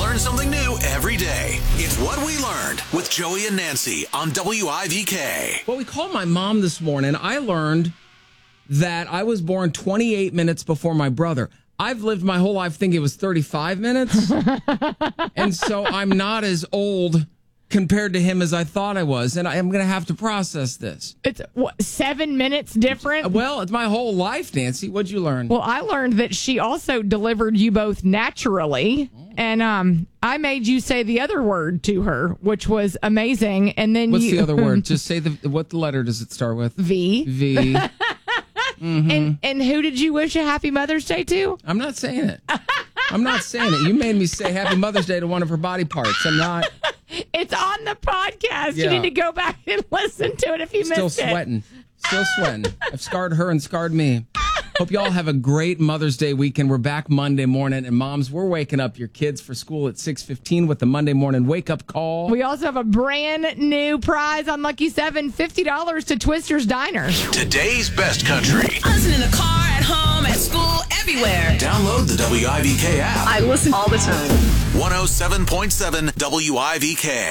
learn something new every day. It's What We Learned with Joey and Nancy on WIVK. Well, we called my mom this morning. I learned that I was born 28 minutes before my brother. I've lived my whole life thinking it was 35 minutes. And so I'm not as old compared to him as I thought I was. And I'm going to have to process this. It's 7 minutes different? Well, it's my whole life, Nancy. What'd you learn? Well, I learned that she also delivered you both naturally. And I made you say the other word to her, which was amazing. And then What's the other word? Just say what letter does it start with? V. V. And who did you wish a happy Mother's Day to? I'm not saying it. I'm not saying it. You made me say Happy Mother's Day to one of her body parts. I'm not. It's on the podcast. Yeah. You need to go back and listen to it if you Still missed it. Still sweating. I've scarred her and scarred me. Hope y'all have a great Mother's Day weekend. We're back Monday morning. And moms, we're waking up your kids for school at 6:15 with the Monday morning wake-up call. We also have a brand new prize on Lucky 7, $50 to Twister's Diner. Today's best country. Listen in the car, at home, at school, everywhere. Download the WIVK app. I listen all the time. 107.7 WIVK.